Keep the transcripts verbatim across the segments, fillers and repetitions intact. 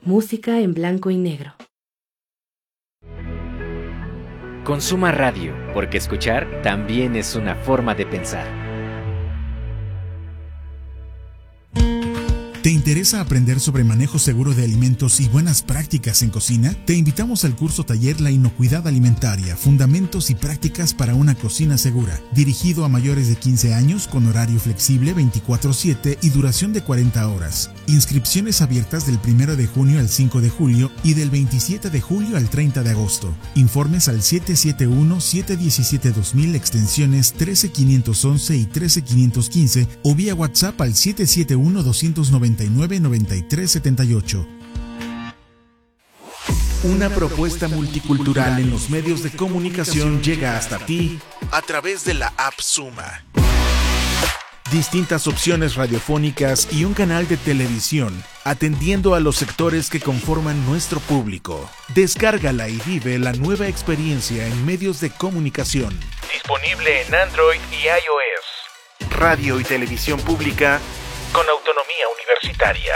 Música en blanco y negro. Consuma radio, porque escuchar también es una forma de pensar. ¿Te interesa aprender sobre manejo seguro de alimentos y buenas prácticas en cocina? Te invitamos al curso taller La Inocuidad Alimentaria, Fundamentos y Prácticas para una Cocina Segura, dirigido a mayores de quince años con horario flexible veinticuatro siete y duración de cuarenta horas. Inscripciones abiertas del primero de junio al cinco de julio y del veintisiete de julio al treinta de agosto. Informes al siete siete uno, siete uno siete, dos mil extensiones trece quinientos once y trece quinientos quince o vía WhatsApp al siete siete uno, dos nueve nueve, nueve tres siete ocho. Una propuesta multicultural en los medios de comunicación llega hasta ti a través de la app Suma. Distintas opciones radiofónicas y un canal de televisión, atendiendo a los sectores que conforman nuestro público. Descárgala y vive la nueva experiencia en medios de comunicación. Disponible en Android y iOS. Radio y televisión pública con autonomía universitaria.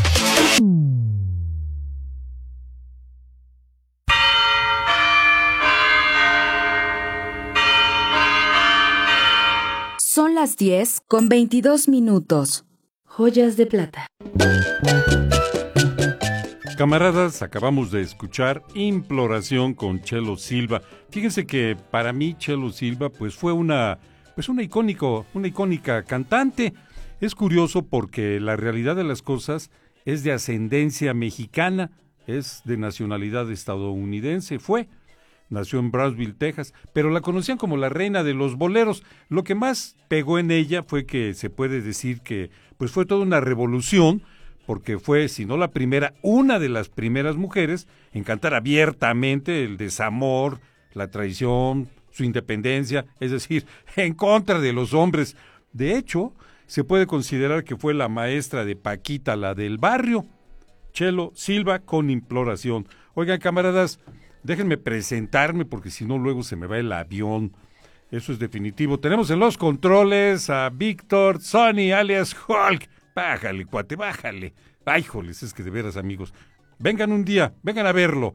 Son las diez con veintidós minutos. Joyas de plata. Camaradas, acabamos de escuchar Imploración con Chelo Silva. Fíjense que para mí Chelo Silva pues fue una pues una icónico, una icónica cantante. Es curioso porque la realidad de las cosas es de ascendencia mexicana, es de nacionalidad estadounidense, fue, nació en Brownsville, Texas, pero la conocían como la reina de los boleros. Lo que más pegó en ella fue que se puede decir que pues fue toda una revolución, porque fue, si no la primera, una de las primeras mujeres en cantar abiertamente el desamor, la traición, su independencia, es decir, en contra de los hombres. De hecho, se puede considerar que fue la maestra de Paquita, la del barrio. Chelo Silva con Imploración. Oigan, camaradas, déjenme presentarme porque si no luego se me va el avión. Eso es definitivo. Tenemos en los controles a Víctor Sonny, alias Hulk. Bájale, cuate, bájale. Ay, joles, es que de veras, amigos. Vengan un día, vengan a verlo.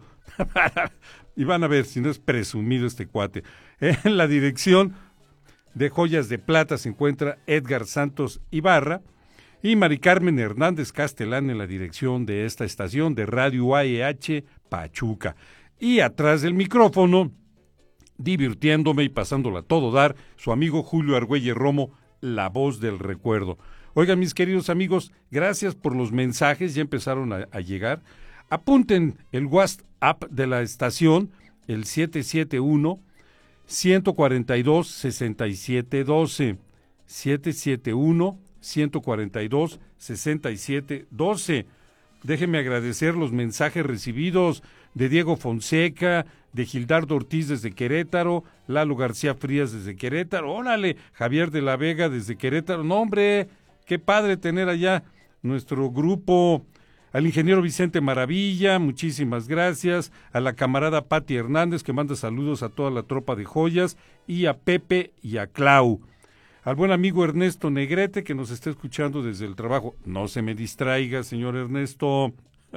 Y van a ver si no es presumido este cuate. En la dirección de Joyas de Plata se encuentra Edgar Santos Ibarra y Mari Carmen Hernández Castelán en la dirección de esta estación de Radio A E H Pachuca. Y atrás del micrófono, divirtiéndome y pasándola a todo dar, su amigo Julio Argüelles Romo, la voz del recuerdo. Oigan, mis queridos amigos, gracias por los mensajes, ya empezaron a, a llegar. Apunten el WhatsApp de la estación, el siete siete uno, uno cuatro dos, seis siete uno dos, siete siete uno, uno cuatro dos, seis siete uno dos. Déjenme agradecer los mensajes recibidos de Diego Fonseca, de Gildardo Ortiz desde Querétaro, Lalo García Frías desde Querétaro, órale, Javier de la Vega desde Querétaro. No, hombre, qué padre tener allá nuestro grupo. Al ingeniero Vicente Maravilla, muchísimas gracias. A la camarada Pati Hernández, que manda saludos a toda la tropa de joyas, y a Pepe y a Clau. Al buen amigo Ernesto Negrete, que nos está escuchando desde el trabajo. No se me distraiga, señor Ernesto.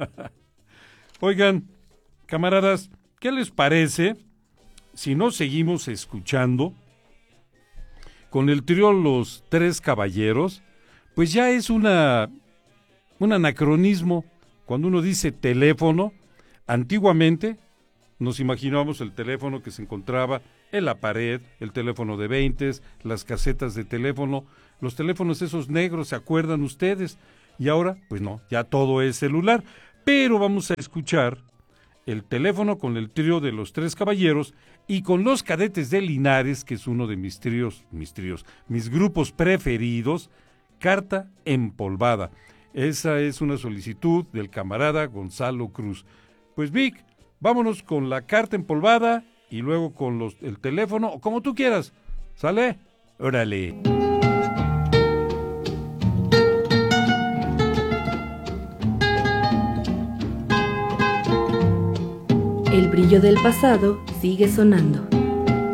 Oigan, camaradas, ¿qué les parece si no seguimos escuchando con el trío Los Tres Caballeros? Pues ya es una... un anacronismo. Cuando uno dice teléfono, antiguamente nos imaginábamos el teléfono que se encontraba en la pared, el teléfono de veintes, las casetas de teléfono, los teléfonos esos negros, ¿se acuerdan ustedes? Y ahora, pues no, ya todo es celular. Pero vamos a escuchar el teléfono con el trío de Los Tres Caballeros y con Los Cadetes de Linares, que es uno de mis tríos, mis tríos, mis grupos preferidos, Carta Empolvada. Esa es una solicitud del camarada Gonzalo Cruz. Pues Vic, vámonos con la Carta Empolvada y luego con los, el teléfono, o como tú quieras. ¿Sale? Órale. El brillo del pasado sigue sonando.